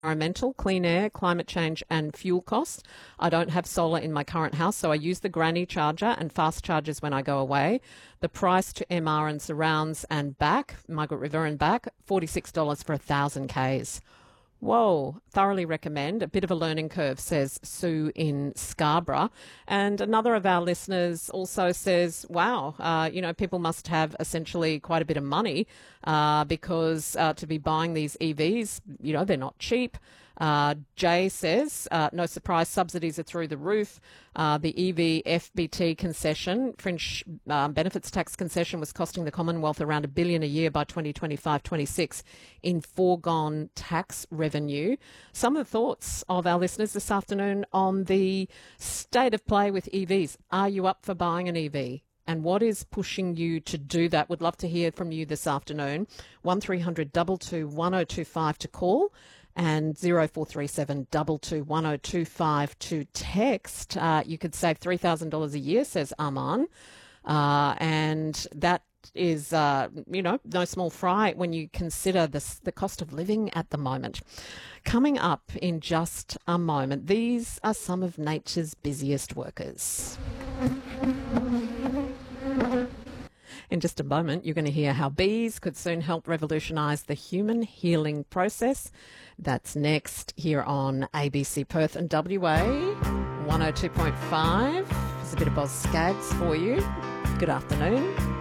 environmental, clean air, climate change and fuel costs. I don't have solar in my current house, so I use the granny charger and fast chargers when I go away. The price to MR and surrounds and back, Margaret River and back, $46 for 1,000 Ks. Whoa, thoroughly recommend. A bit of a learning curve, says Sue in Scarborough. And another of our listeners also says, wow, people must have essentially quite a bit of money because to be buying these EVs, they're not cheap. Jay says, no surprise, subsidies are through the roof. The EV FBT concession, fringe benefits tax concession, was costing the Commonwealth around $1 billion a year by 2025-26 in foregone tax revenue. Some of the thoughts of our listeners this afternoon on the state of play with EVs. Are you up for buying an EV? And what is pushing you to do that? Would love to hear from you this afternoon. 1300 222 1025 to call and 0437 222 1025 to text. You could save $3,000 a year, says Arman. And that is, no small fry when you consider the cost of living at the moment. Coming up in just a moment, these are some of nature's busiest workers. In just a moment, you're going to hear how bees could soon help revolutionise the human healing process. That's next here on ABC Perth and WA 102.5. There's a bit of Boz Scaggs for you. Good afternoon.